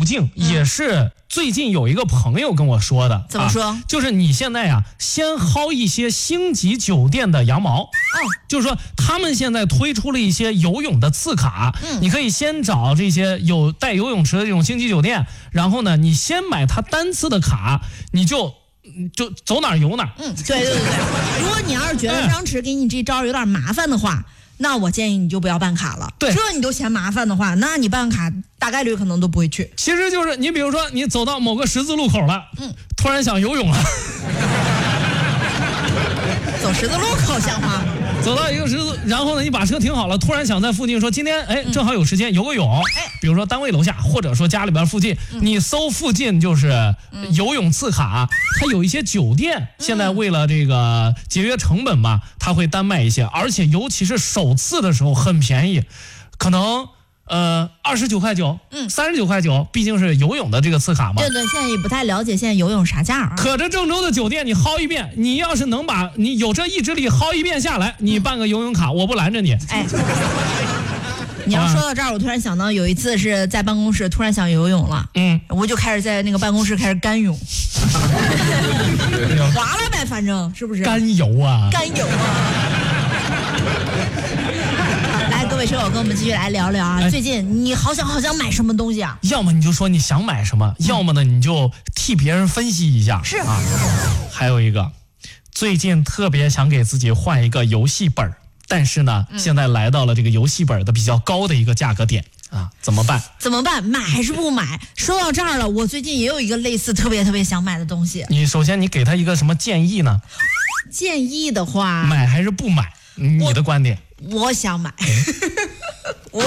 径，也是最近有一个朋友跟我说的。 怎么说？ 就是你现在呀，先薅一些星级酒店的羊毛。就是说他们现在推出了一些游泳的次卡，你可以先找这些有带游泳池的这种星级酒店，然后呢，你先买它单次的卡，你就走哪儿游哪儿。 对。如果你要是觉得张弛给你这招有点麻烦的话，那我建议你就不要办卡了。 对， 这你都嫌麻烦的话，那你办卡大概率可能都不会去。 其实就是你比如说你走到某个十字路口了，突然想游泳了。 走十字路口像话吗？ 走到一个十字，然后呢，你把车停好了，突然想在附近说今天正好有时间游个泳，比如说单位楼下，或者说家里边附近，你搜附近就是游泳次卡，它有一些酒店现在为了这个节约成本嘛，它会单卖一些，而且尤其是首次的时候很便宜，可能29块9，39块9，毕竟是游泳的这个次卡嘛。 对，现在也不太了解现在游泳啥价啊。 可这郑州的酒店你薅一遍，你要是能把你有这意志力薅一遍下来，你办个游泳卡，我不拦着你。 你要说到这儿，我突然想到有一次是在办公室突然想游泳了，我就开始在那个办公室开始干泳，划了呗，反正是不是？ 干游啊！ 各位车友，跟我们继续来聊聊啊！最近你好想买什么东西啊？ 要么你就说你想买什么，要么呢你就替别人分析一下。 是啊，还有一个，最近特别想给自己换一个游戏本，但是呢，现在来到了这个游戏本的比较高的一个价格点啊，怎么办？ 买还是不买？说到这儿了，我最近也有一个类似特别想买的东西。 你首先你给他一个什么建议呢？ 建议的话， 买还是不买？你的观点？ 我想买，我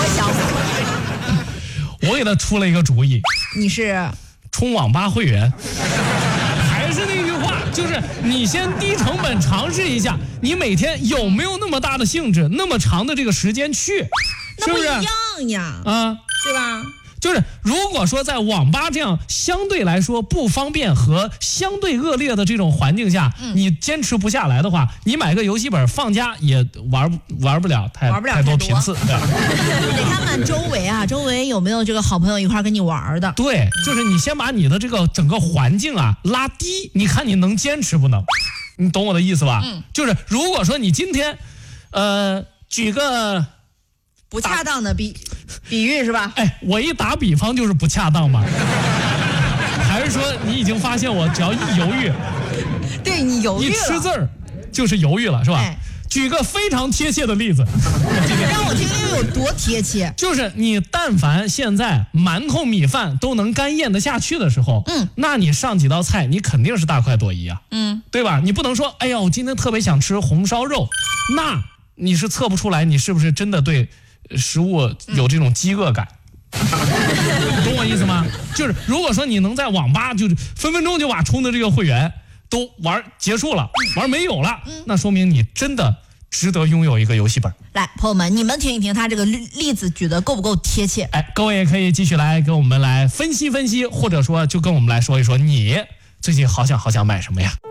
给他出了一个主意。 你是充网吧会员？还是那句话，就是你先低成本尝试一下，你每天有没有那么大的兴致，那么长的这个时间去，是不是？ 那不一样呀，对吧？ 就是如果说在网吧这样相对来说不方便和相对恶劣的这种环境下，你坚持不下来的话，你买个游戏本放家也玩不了太多频次。 得看看周围有没有这个好朋友一块跟你玩的。 对，就是你先把你的这个整个环境啊拉低，你看你能坚持不能？你懂我的意思吧？就是如果说你今天举个不恰当的比喻是吧？ 我一打比方就是不恰当嘛。还是说你已经发现我只要一犹豫， 对你犹豫了， 一吃字儿就是犹豫了，是吧？举个非常贴切的例子， 让我听听有多贴切。 就是你但凡现在馒头米饭都能干咽得下去的时候，那你上几道菜你肯定是大快朵颐啊，对吧？你不能说，哎呀，我今天特别想吃红烧肉，那你是测不出来你是不是真的对食物有这种饥饿感。懂我意思吗？就是如果说你能在网吧就是分分钟就把充的这个会员都玩结束了，玩没有了，那说明你真的值得拥有一个游戏本。 来，朋友们，你们听一听他这个例子举得够不够贴切？ 各位也可以继续来跟我们来分析分析，或者说就跟我们来说一说你最近好想买什么呀？